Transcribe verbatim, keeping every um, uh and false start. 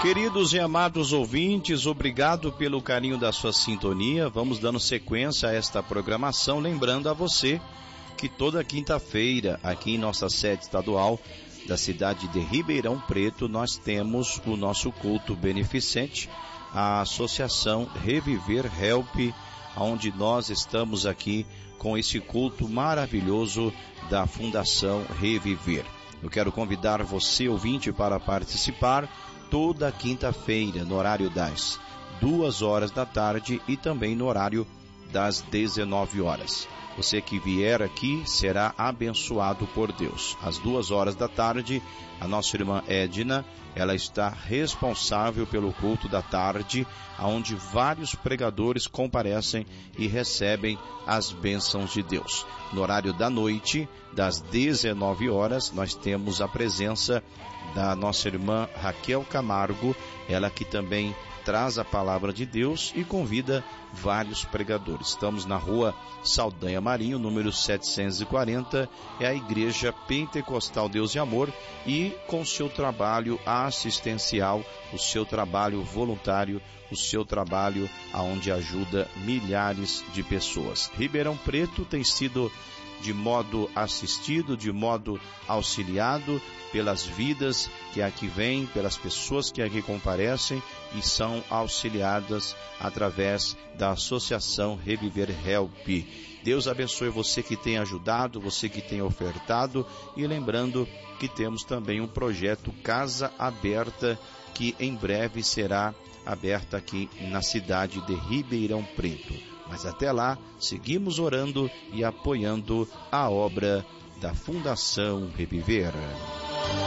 Queridos e amados ouvintes, obrigado pelo carinho da sua sintonia. Vamos dando sequência a esta programação, lembrando a você que toda quinta-feira, aqui em nossa sede estadual da cidade de Ribeirão Preto, nós temos o nosso culto beneficente, a Associação Reviver Help, onde nós estamos aqui com esse culto maravilhoso da Fundação Reviver. Eu quero convidar você, ouvinte, para participar toda quinta-feira, no horário das duas horas da tarde e também no horário das dezenove horas. Você que vier aqui será abençoado por Deus. Às duas horas da tarde, a nossa irmã Edna, ela está responsável pelo culto da tarde, onde vários pregadores comparecem e recebem as bênçãos de Deus. No horário da noite, das dezenove horas, nós temos a presença da nossa irmã Raquel Camargo, ela que também traz a palavra de Deus e convida vários pregadores. Estamos na rua Saldanha Marinho, número setecentos e quarenta, é a Igreja Pentecostal Deus e Amor, e com o seu trabalho assistencial, o seu trabalho voluntário, o seu trabalho aonde ajuda milhares de pessoas. Ribeirão Preto tem sido de modo assistido, de modo auxiliado pelas vidas que aqui vêm, pelas pessoas que aqui comparecem e são auxiliadas através da Associação Reviver Help. Deus abençoe você que tem ajudado, você que tem ofertado, e lembrando que temos também um projeto Casa Aberta, que em breve será aberta aqui na cidade de Ribeirão Preto. Mas até lá, seguimos orando e apoiando a obra da Fundação Reviver.